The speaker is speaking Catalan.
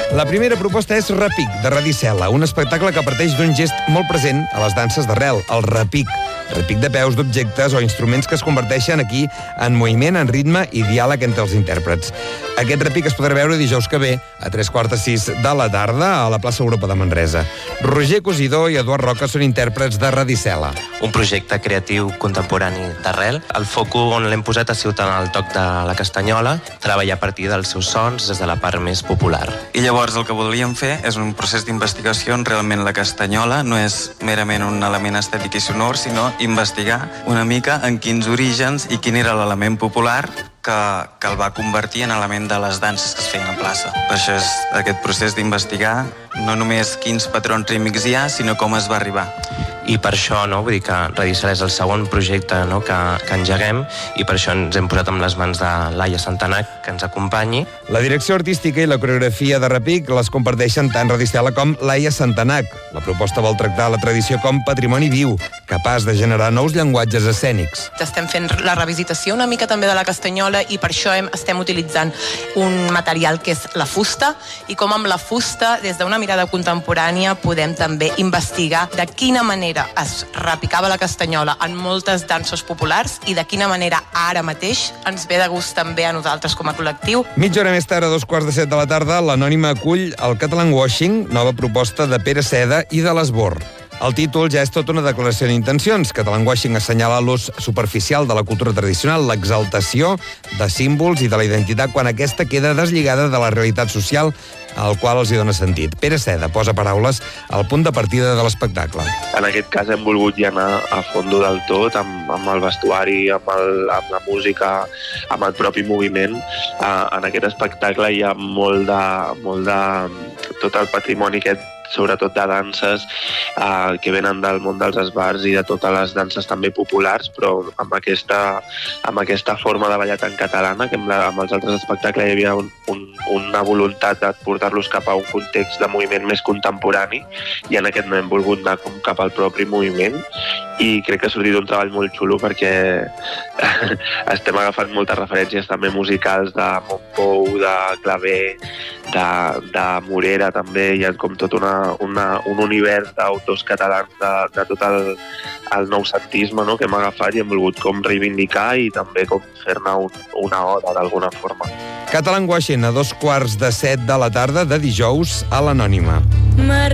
La primera proposta és Repic, de Radicela, un espectacle que parteix d'un gest molt present a les danses d'arrel, el repic. Repic de peus, d'objectes o instruments que es converteixen aquí en moviment, en ritme i diàleg entre els intèrprets. Aquest repic es podrà veure dijous que ve, a 5:45 de la tarda, a la plaça Europa de Manresa. Roger Cosidó i Eduard Roca són intèrprets de Radicela. Un projecte creatiu contemporani d'arrel. El focus on l'hem posat ha sigut en el toc de la castanyola, treballar a partir dels seus sons des de la part més popular. I llavors el que volíem fer és un procés d'investigació on realment la castanyola no és merament un element estètic i sonor, sinó investigar una mica en quins orígens i quin era l'element popular que el va convertir en element de les danses que es feien a plaça. Per això és aquest procés d'investigar no només quins patrons rítmics hi ha, sinó com es va arribar. I per això, vull dir que Radicela és el segon projecte que engeguem i per això ens hem posat amb les mans de Laia Santanac que ens acompanyi. La direcció artística i la coreografia de Repic les comparteixen tant Radicela com Laia Santanac. La proposta vol tractar la tradició com patrimoni viu, capaç de generar nous llenguatges escènics. Estem fent la revisitació una mica també de la castanyola i per això estem utilitzant un material que és la fusta i com amb la fusta, des d'una mirada contemporània, podem també investigar de quina manera es repicava la castanyola en moltes danses populars i de quina manera ara mateix ens ve de gust també a nosaltres com a col·lectiu. Mitja hora més tard, a 7:45 de la tarda, l'Anònima acull el Catalan Washing, nova proposta de Pere Seda i de l'Esbor. El títol ja és tota una declaració d'intencions. Catalan Washing assenyala l'ús superficial de la cultura tradicional, l'exaltació de símbols i de la identitat quan aquesta queda deslligada de la realitat social al qual els hi dona sentit. Pere Seda posa paraules al punt de partida de l'espectacle. En aquest cas hem volgut ja anar a fondo del tot, amb el vestuari, amb la música, amb el propi moviment. En aquest espectacle hi ha molt de tot el patrimoni aquest, sobretot de danses que venen del món dels esbarts i de totes les danses també populars, però amb aquesta forma de ballar tan catalana, que amb els altres espectacles hi havia una voluntat de portar-los cap a un context de moviment més contemporani, i en aquest hem volgut anar cap al propi moviment, i crec que ha sortit un treball molt xulo perquè estem agafant moltes referències també musicals de Montpou, de Clavé, de Morera també. Hi ha com tot un univers d'autors catalans de tot el noucentisme, que hem agafat i hem volgut com reivindicar i també com fer-ne una oda d'alguna forma. Catalan Washing a 7:15 de la tarda de dijous a l'Anònima.